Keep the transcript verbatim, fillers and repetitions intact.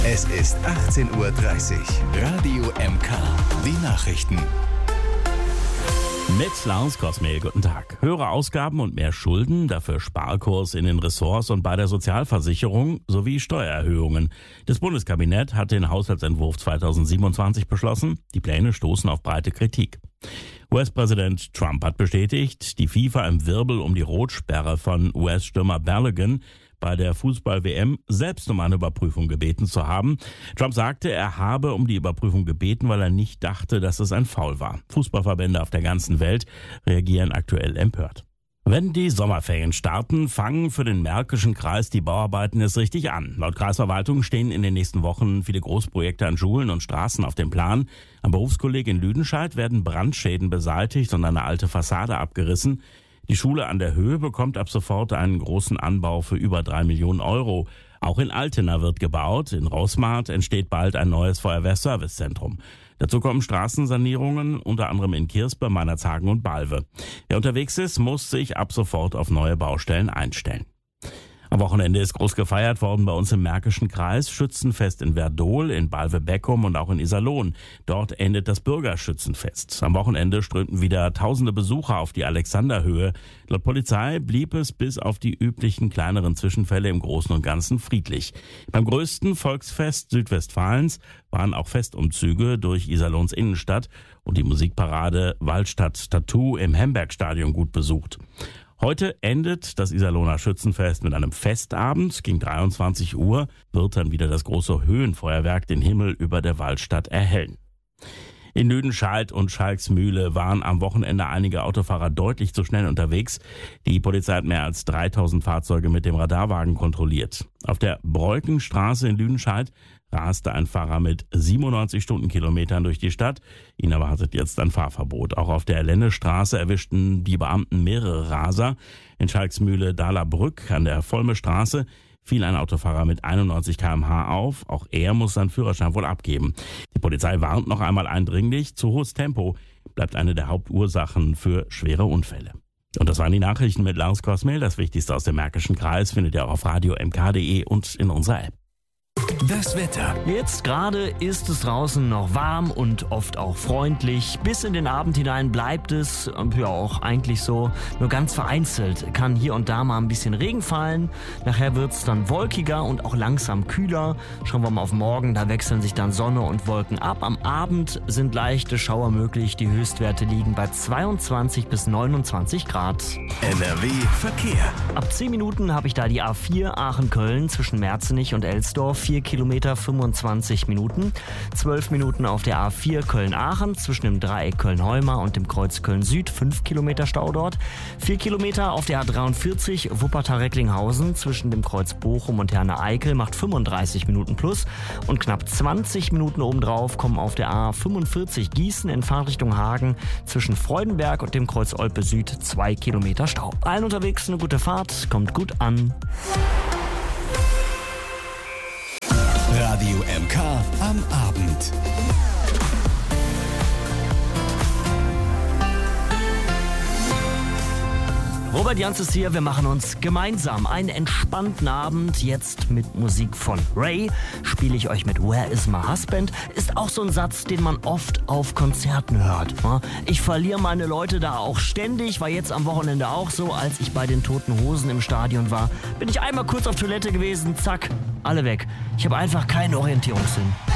Es ist achtzehn Uhr dreißig. Radio M K. Die Nachrichten. Mit Lars Kosmehl, guten Tag. Höhere Ausgaben und mehr Schulden, dafür Sparkurs in den Ressorts und bei der Sozialversicherung sowie Steuererhöhungen. Das Bundeskabinett hat den Haushaltsentwurf zweitausendsiebenundzwanzig beschlossen. Die Pläne stoßen auf breite Kritik. U S-Präsident Trump hat bestätigt, die FIFA im Wirbel um die Rotsperre von U S-Stürmer Balogun bei der Fußball-W M selbst um eine Überprüfung gebeten zu haben. Trump sagte, er habe um die Überprüfung gebeten, weil er nicht dachte, dass es ein Foul war. Fußballverbände auf der ganzen Welt reagieren aktuell empört. Wenn die Sommerferien starten, fangen für den Märkischen Kreis die Bauarbeiten es richtig an. Laut Kreisverwaltung stehen in den nächsten Wochen viele Großprojekte an Schulen und Straßen auf dem Plan. Am Berufskolleg in Lüdenscheid werden Brandschäden beseitigt und eine alte Fassade abgerissen. Die Schule an der Höhe bekommt ab sofort einen großen Anbau für über drei Millionen Euro. Auch in Altena wird gebaut. In Roßmarkt entsteht bald ein neues Feuerwehrservicezentrum. Dazu kommen Straßensanierungen, unter anderem in Kirspe, Meinerzhagen und Balve. Wer unterwegs ist, muss sich ab sofort auf neue Baustellen einstellen. Am Wochenende ist groß gefeiert worden bei uns im Märkischen Kreis. Schützenfest in Werdohl, in Balve-Beckum und auch in Iserlohn. Dort endet das Bürgerschützenfest. Am Wochenende strömten wieder tausende Besucher auf die Alexanderhöhe. Laut Polizei blieb es bis auf die üblichen kleineren Zwischenfälle im Großen und Ganzen friedlich. Beim größten Volksfest Südwestfalens waren auch Festumzüge durch Iserlohns Innenstadt und die Musikparade Waldstadt Tattoo im Hembergstadion gut besucht. Heute endet das Iserlohner Schützenfest mit einem Festabend. Gegen dreiundzwanzig Uhr wird dann wieder das große Höhenfeuerwerk den Himmel über der Waldstadt erhellen. In Lüdenscheid und Schalksmühle waren am Wochenende einige Autofahrer deutlich zu schnell unterwegs. Die Polizei hat mehr als dreitausend Fahrzeuge mit dem Radarwagen kontrolliert. Auf der Breukenstraße in Lüdenscheid raste ein Fahrer mit siebenundneunzig Stundenkilometern durch die Stadt. Ihn erwartet jetzt ein Fahrverbot. Auch auf der Lennestraße erwischten die Beamten mehrere Raser. In Schalksmühle Dahlerbrück an der Volmestraße fiel ein Autofahrer mit einundneunzig Kilometer pro Stunde auf. Auch er muss seinen Führerschein wohl abgeben. Die Polizei warnt noch einmal eindringlich, zu hohes Tempo bleibt eine der Hauptursachen für schwere Unfälle. Und das waren die Nachrichten mit Lars Kosmehl. Das Wichtigste aus dem Märkischen Kreis findet ihr auch auf radio m k punkt d e und in unserer App. Das Wetter. Jetzt gerade ist es draußen noch warm und oft auch freundlich. Bis in den Abend hinein bleibt es ja auch eigentlich so. Nur ganz vereinzelt kann hier und da mal ein bisschen Regen fallen. Nachher wird es dann wolkiger und auch langsam kühler. Schauen wir mal auf morgen, da wechseln sich dann Sonne und Wolken ab. Am Abend sind leichte Schauer möglich. Die Höchstwerte liegen bei zweiundzwanzig bis neunundzwanzig Grad. N R W Verkehr. Ab zehn Minuten habe ich da die A vier Aachen-Köln zwischen Merzenich und Elsdorf. vier Kilometer, fünfundzwanzig Minuten. zwölf Minuten auf der A vier Köln-Aachen zwischen dem Dreieck Köln-Heumar und dem Kreuz Köln-Süd. fünf Kilometer Stau dort. vier Kilometer auf der A dreiundvierzig Wuppertal-Recklinghausen zwischen dem Kreuz Bochum und Herne-Eickel macht fünfunddreißig Minuten plus. Und knapp zwanzig Minuten obendrauf kommen auf der A fünfundvierzig Gießen in Fahrtrichtung Hagen zwischen Freudenberg und dem Kreuz Olpe Süd zwei Kilometer Stau. Allen unterwegs eine gute Fahrt, kommt gut an. Radio M K am Abend. Robert Janz ist hier, wir machen uns gemeinsam einen entspannten Abend. Jetzt mit Musik von Ray spiele ich euch mit Where is my husband? Ist auch so ein Satz, den man oft auf Konzerten hört. Ich verliere meine Leute da auch ständig, war jetzt am Wochenende auch so. Als ich bei den Toten Hosen im Stadion war, bin ich einmal kurz auf Toilette gewesen, zack, alle weg. Ich habe einfach keinen Orientierungssinn.